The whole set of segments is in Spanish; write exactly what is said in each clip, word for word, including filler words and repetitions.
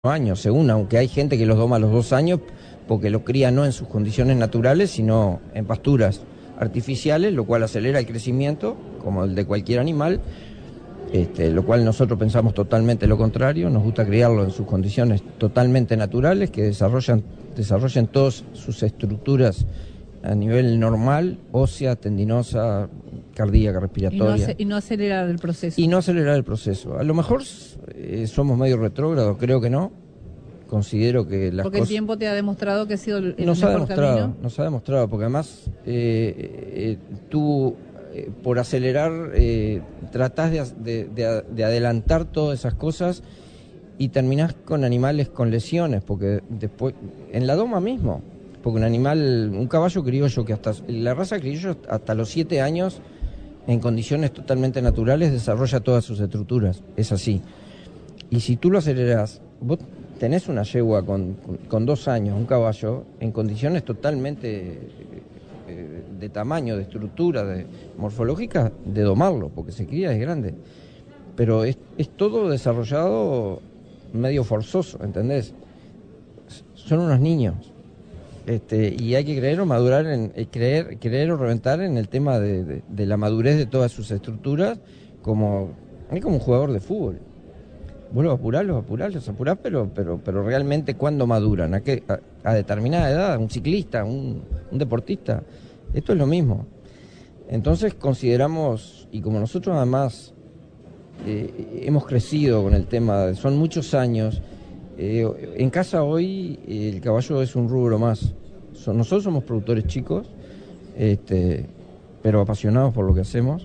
años, según, aunque hay gente que los doma a los dos años porque lo cría no en sus condiciones naturales, sino en pasturas artificiales, lo cual acelera el crecimiento, como el de cualquier animal, este, lo cual nosotros pensamos totalmente lo contrario, nos gusta criarlo en sus condiciones totalmente naturales, que desarrollan, desarrollen todas sus estructuras a nivel normal, ósea, tendinosa, cardíaca, respiratoria. Y no, y no acelerar el proceso. Y no acelerar el proceso. A lo mejor eh, somos medio retrógrados, creo que no. Considero que las porque cosas... el tiempo te ha demostrado que ha sido el, el nos mejor ha demostrado, camino. Nos ha demostrado, porque además eh, eh, tú, eh, por acelerar, eh, tratás de, de, de adelantar todas esas cosas y terminás con animales con lesiones, porque después, en la doma mismo, porque un animal, un caballo criollo que hasta, la raza criollo hasta los siete años, en condiciones totalmente naturales, desarrolla todas sus estructuras, es así. Y si tú lo acelerás, vos tenés una yegua con, con, con dos años, un caballo, en condiciones totalmente eh, de tamaño, de estructura, de morfológica, de domarlo, porque se cría, es grande. Pero es, es todo desarrollado medio forzoso, ¿entendés? Son unos niños. Este, y hay que creer o madurar, en, eh, creer, creer o reventar en el tema de, de, de la madurez de todas sus estructuras, como, es como un jugador de fútbol. Vos los apurás, los apurás, los apurás, pero, pero, pero realmente ¿cuándo maduran? ¿A qué? A, a determinada edad, un ciclista, un, un deportista. Esto es lo mismo. Entonces consideramos, y como nosotros además eh, hemos crecido con el tema, son muchos años, eh, en casa hoy eh, el caballo es un rubro más. So, nosotros somos productores chicos, este, pero apasionados por lo que hacemos,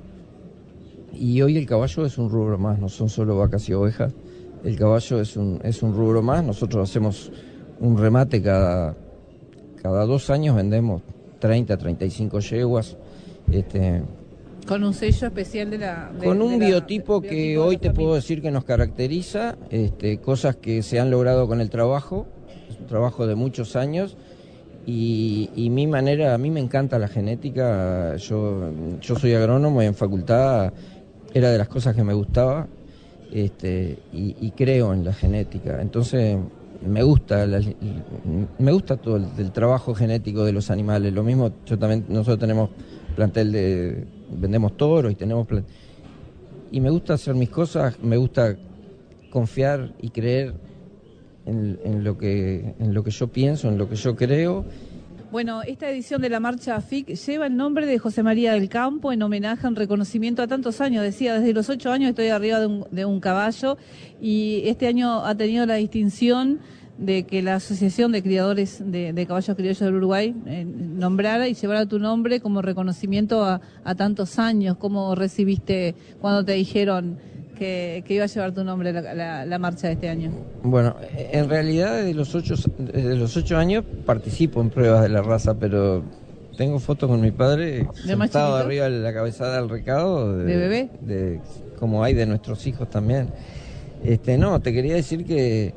y hoy el caballo es un rubro más, no son solo vacas y ovejas. El caballo es un, es un rubro más. Nosotros hacemos un remate cada, cada dos años, vendemos treinta, treinta y cinco yeguas. Este, con un sello especial de la... De, con un de biotipo la, que biotipo hoy te familia. puedo decir que nos caracteriza, este, cosas que se han logrado con el trabajo, es un trabajo de muchos años, y, y mi manera, a mí me encanta la genética, yo, yo soy agrónomo y en facultad era de las cosas que me gustaba. Este, y, y creo en la genética, entonces me gusta la, me gusta todo el, el trabajo genético de los animales. Lo mismo, yo también, nosotros tenemos plantel de, vendemos toros y tenemos plan, y me gusta hacer mis cosas, me gusta confiar y creer en, en lo que en lo que yo pienso, en lo que yo creo. Bueno, esta edición de la Marcha F I C lleva el nombre de José María del Campo en homenaje, en reconocimiento a tantos años. Decía, desde los ocho años estoy arriba de un, de un caballo, y este año ha tenido la distinción de que la Asociación de Criadores de, de Caballos Criollos del Uruguay eh, nombrara y llevara tu nombre como reconocimiento a, a tantos años. ¿Cómo recibiste cuando te dijeron que, que iba a llevar tu nombre la, la, la marcha de este año? Bueno, en realidad desde los ocho, desde los ocho años participo en pruebas de la raza, pero tengo fotos con mi padre sentado arriba de la cabezada del recado. ¿De, ¿De bebé? De, como hay de nuestros hijos también. Este, no, te quería decir que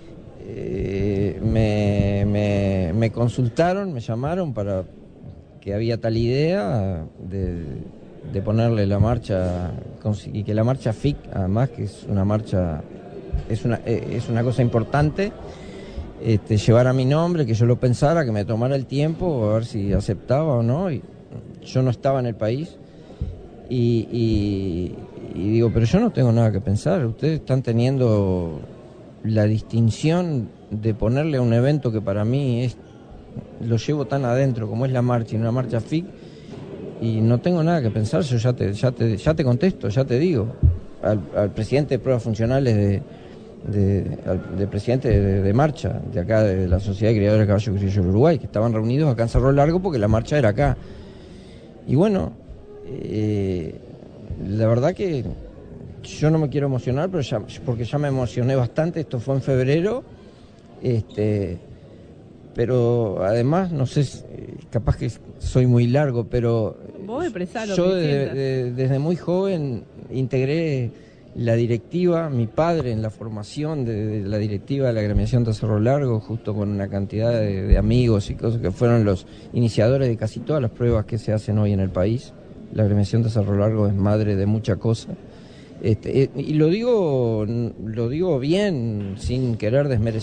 eh, me, me, me consultaron, me llamaron para que había tal idea de... de ponerle la marcha, y que la marcha F I C, además, que es una marcha, es una, es una cosa importante, este, llevara mi nombre, que yo lo pensara, que me tomara el tiempo, a ver si aceptaba o no. Y yo no estaba en el país, y, y, y digo, pero yo no tengo nada que pensar, ustedes están teniendo la distinción de ponerle a un evento que para mí es, lo llevo tan adentro como es la marcha, y una marcha F I C, y no tengo nada que pensar, yo ya te, ya te, ya te contesto, ya te digo, al, al presidente de pruebas funcionales de, de, al, de presidente de, de marcha, de acá de la Sociedad de Criadores de Caballos Criollos del Uruguay, que estaban reunidos acá en Cerro Largo porque la marcha era acá. Y bueno, eh, la verdad que yo no me quiero emocionar, pero ya, porque ya me emocioné bastante, esto fue en febrero, este... pero además, no sé, capaz que soy muy largo, pero vos expresalo, yo desde, de, desde muy joven integré la directiva, mi padre en la formación de, de la directiva de la agremiación de Cerro Largo, justo con una cantidad de, de amigos y cosas que fueron los iniciadores de casi todas las pruebas que se hacen hoy en el país. La agremiación de Cerro Largo es madre de mucha cosa. Este, y lo digo, lo digo bien, sin querer desmerecer